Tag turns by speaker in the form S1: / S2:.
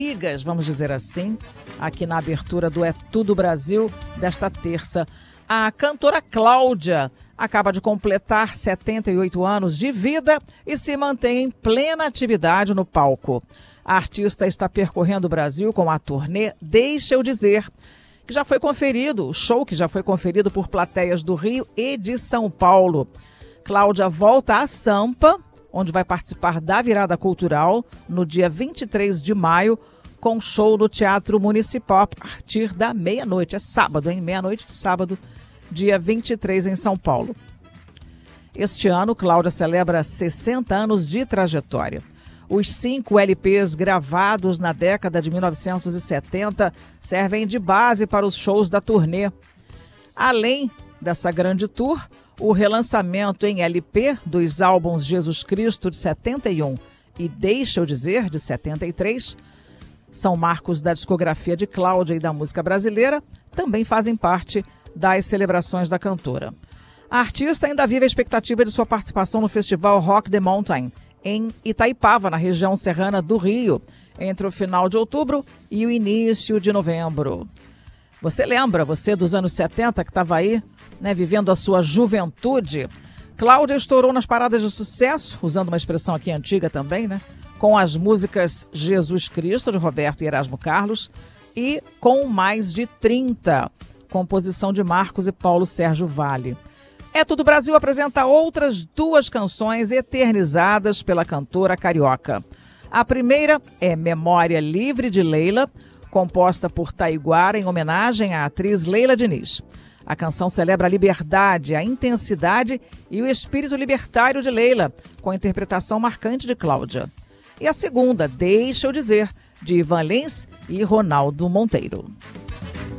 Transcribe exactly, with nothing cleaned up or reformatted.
S1: amigas, vamos dizer assim, aqui na abertura do É Tudo Brasil desta terça. A cantora Cláudia acaba de completar setenta e oito anos de vida e se mantém em plena atividade no palco. A artista está percorrendo o Brasil com a turnê Deixa Eu Dizer, que já foi conferido, o show que já foi conferido por plateias do Rio e de São Paulo. Cláudia volta a Sampa, onde vai participar da virada cultural no dia vinte e três de maio, com show no Teatro Municipal a partir da meia-noite. É sábado, hein? Meia-noite de sábado, dia vinte e três em São Paulo. Este ano, Cláudia celebra sessenta anos de trajetória. Os cinco L Ps gravados na década de mil novecentos e setenta servem de base para os shows da turnê. Além dessa grande tour, o relançamento em L P dos álbuns Jesus Cristo, de setenta e um, e Deixa Eu Dizer, de setenta e três, são marcos da discografia de Cláudia e da música brasileira, também fazem parte das celebrações da cantora. A artista ainda vive a expectativa de sua participação no festival Rock the Mountain, em Itaipava, na região serrana do Rio, entre o final de outubro e o início de novembro. Você lembra, você dos anos setenta, que estava aí, né, vivendo a sua juventude? Cláudia estourou nas paradas de sucesso, usando uma expressão aqui antiga também, né, com as músicas Jesus Cristo, de Roberto e Erasmo Carlos, e com mais de trinta, composição de Marcos e Paulo Sérgio Vale. É Tudo Brasil apresenta outras duas canções eternizadas pela cantora carioca. A primeira é Memória Livre de Leila, composta por Taiguara em homenagem à atriz Leila Diniz. A canção celebra a liberdade, a intensidade e o espírito libertário de Leila, com a interpretação marcante de Cláudia. E a segunda, Deixa Eu Dizer, de Ivan Lins e Ronaldo Monteiro.